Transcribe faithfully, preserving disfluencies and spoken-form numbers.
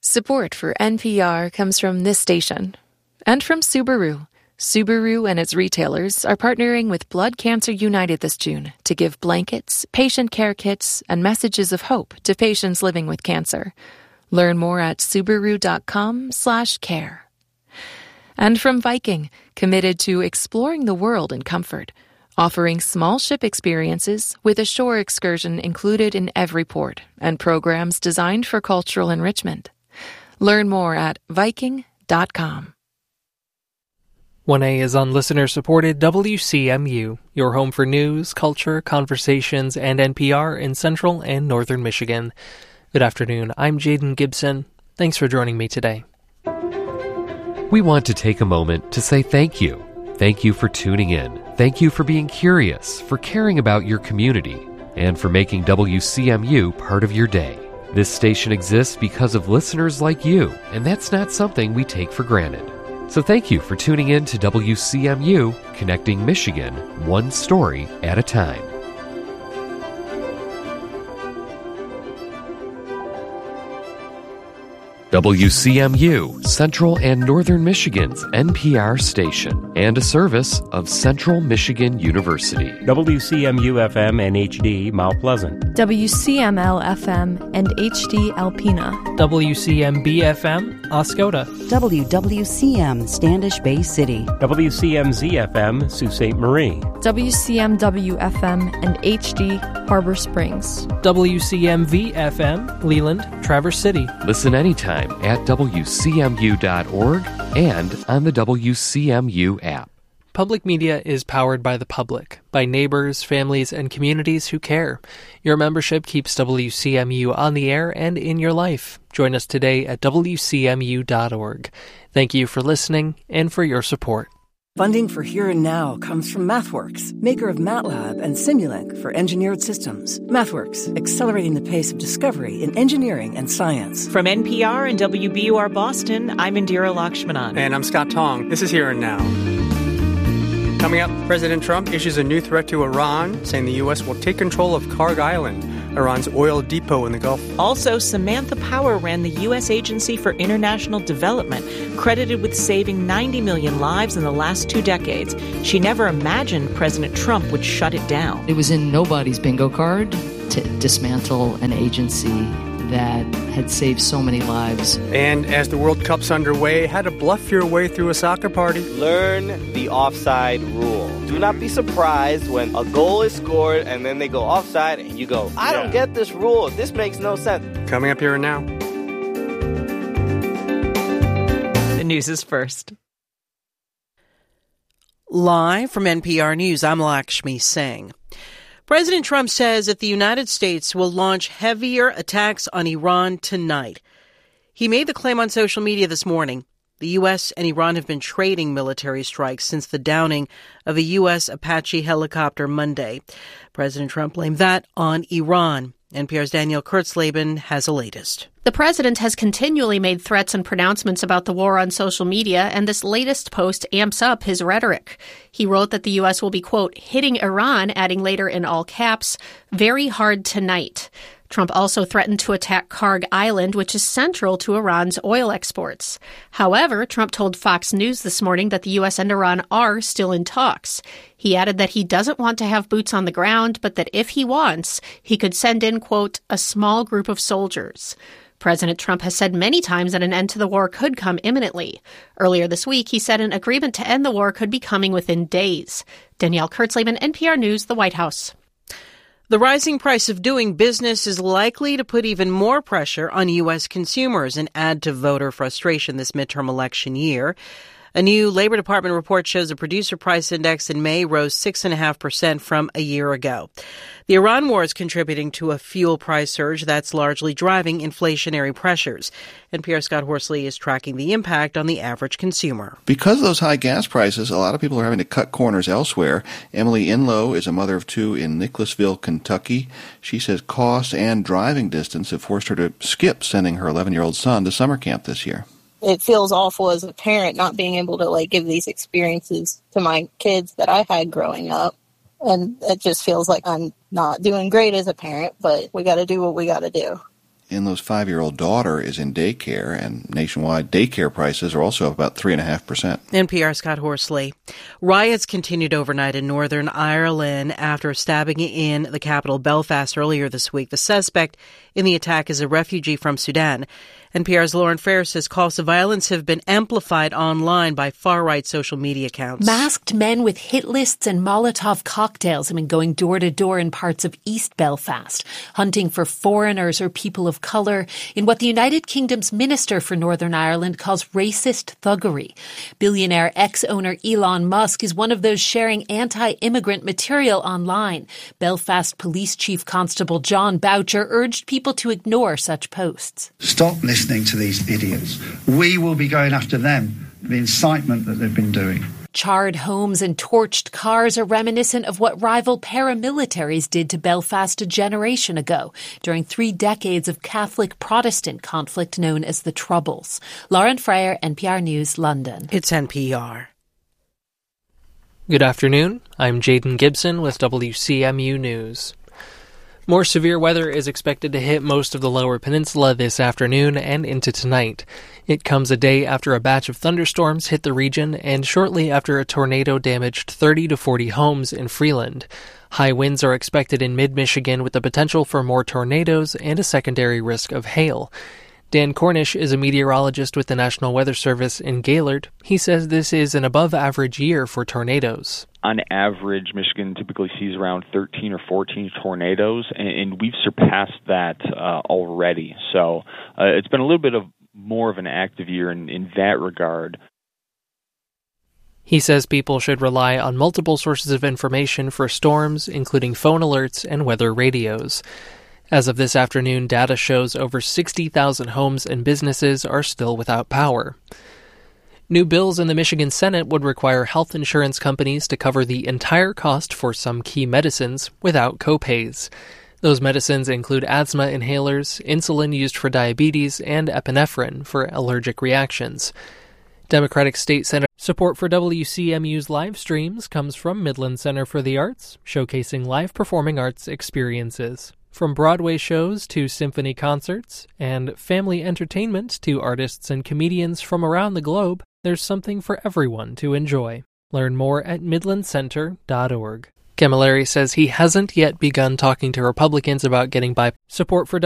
Support for N P R comes from this station and from Subaru. Subaru and its retailers are partnering with Blood Cancer United this June to give blankets, patient care kits, and messages of hope to patients living with cancer. Learn more at Subaru.com slash care. And from Viking, committed to exploring the world in comfort, offering small ship experiences with a shore excursion included in every port and programs designed for cultural enrichment. Learn more at Viking dot com. one A is on listener-supported W C M U, your home for news, culture, conversations, and N P R in Central and Northern Michigan. Good afternoon, I'm Jaden Gibson. Thanks for joining me today. We want to take a moment to say thank you. Thank you for tuning in. Thank you for being curious, for caring about your community, and for making W C M U part of your day. This station exists because of listeners like you, and that's not something we take for granted. So thank you for tuning in to W C M U, connecting Michigan one story at a time. W C M U, Central and Northern Michigan's N P R station, and a service of Central Michigan University. W C M U F M and H D, Mount Pleasant. W C M L F M and H D, Alpena. W C M B F M, Oscoda. W W C M, Standish Bay City. W C M Z F M, Sault Ste. Marie. W C M W F M and H D, Harbor Springs. W C M V F M, Leland, Traverse City. Listen anytime at W C M U dot org and on the W C M U app. Public media is powered by the public, by neighbors, families, and communities who care. Your membership keeps W C M U on the air and in your life. Join us today at W C M U dot org. Thank you for listening and for your support. Funding for Here and Now comes from MathWorks, maker of MATLAB and Simulink for engineered systems. MathWorks, accelerating the pace of discovery in engineering and science. From N P R and W B U R Boston, I'm Indira Lakshmanan. And I'm Scott Tong. This is Here and Now. Coming up, President Trump issues a new threat to Iran, saying the U S will take control of Karg Island, Iran's oil depot in the Gulf. Also, Samantha Power ran the U S Agency for International Development, credited with saving ninety million lives in the last two decades. She never imagined President Trump would shut it down. It was in nobody's bingo card to dismantle an agency that had saved so many lives. And as the World Cup's underway, how to bluff your way through a soccer party. Learn the offside rule. Do not be surprised when a goal is scored and then they go offside and you go, I yeah. don't get this rule. This makes no sense. Coming up here and now. The news is first. Live from N P R News, I'm Lakshmi Singh. President Trump says that the United States will launch heavier attacks on Iran tonight. He made the claim on social media this morning. The U S and Iran have been trading military strikes since the downing of a U S Apache helicopter Monday. President Trump blamed that on Iran. N P R's Danielle Kurtzleben has the latest. The president has continually made threats and pronouncements about the war on social media, and this latest post amps up his rhetoric. He wrote that the U S will be, quote, hitting Iran, adding later in all caps, very hard tonight. Trump also threatened to attack Karg Island, which is central to Iran's oil exports. However, Trump told Fox News this morning that the U S and Iran are still in talks. He added that he doesn't want to have boots on the ground, but that if he wants, he could send in, quote, a small group of soldiers. President Trump has said many times that an end to the war could come imminently. Earlier this week, he said an agreement to end the war could be coming within days. Danielle Kurtzleben, N P R News, the White House. The rising price of doing business is likely to put even more pressure on U S consumers and add to voter frustration this midterm election year. A new Labor Department report shows the producer price index in May rose six point five percent from a year ago. The Iran war is contributing to a fuel price surge that's largely driving inflationary pressures. N P R's Scott Horsley is tracking the impact on the average consumer. Because of those high gas prices, a lot of people are having to cut corners elsewhere. Emily Inlow is a mother of two in Nicholasville, Kentucky. She says cost and driving distance have forced her to skip sending her eleven-year-old son to summer camp this year. It feels awful as a parent not being able to like give these experiences to my kids that I had growing up. And it just feels like I'm not doing great as a parent, but we got to do what we got to do. Inlow's five-year-old daughter is in daycare, and nationwide daycare prices are also up about three point five percent. N P R's Scott Horsley. Riots continued overnight in Northern Ireland after stabbing in the capital Belfast earlier this week. The suspect in the attack is a refugee from Sudan. N P R's Lauren Fair says calls to violence have been amplified online by far-right social media accounts. Masked men with hit lists and Molotov cocktails have been going door to door in parts of East Belfast, hunting for foreigners or people of colour in what the United Kingdom's Minister for Northern Ireland calls racist thuggery. Billionaire ex-owner Elon Musk is one of those sharing anti-immigrant material online. Belfast Police Chief Constable John Boucher urged people to ignore such posts. Stop listening to these idiots. We will be going after them, the incitement that they've been doing. Charred homes and torched cars are reminiscent of what rival paramilitaries did to Belfast a generation ago during three decades of Catholic-Protestant conflict known as the Troubles. Lauren Freyer, N P R News, London. It's N P R. Good afternoon. I'm Jaden Gibson with W C M U News. More severe weather is expected to hit most of the Lower Peninsula this afternoon and into tonight. It comes a day after a batch of thunderstorms hit the region and shortly after a tornado damaged thirty to forty homes in Freeland. High winds are expected in mid-Michigan with the potential for more tornadoes and a secondary risk of hail. Dan Cornish is a meteorologist with the National Weather Service in Gaylord. He says this is an above-average year for tornadoes. On average, Michigan typically sees around thirteen or fourteen tornadoes, and we've surpassed that uh, already. So uh, it's been a little bit of more of an active year in, in that regard. He says people should rely on multiple sources of information for storms, including phone alerts and weather radios. As of this afternoon, data shows over sixty thousand homes and businesses are still without power. New bills in the Michigan Senate would require health insurance companies to cover the entire cost for some key medicines without copays. Those medicines include asthma inhalers, insulin used for diabetes, and epinephrine for allergic reactions. Democratic State Senate support for W C M U's live streams comes from Midland Center for the Arts, showcasing live performing arts experiences. From Broadway shows to symphony concerts and family entertainment to artists and comedians from around the globe, there's something for everyone to enjoy. Learn more at midland center dot org. Camilleri says he hasn't yet begun talking to Republicans about getting by support for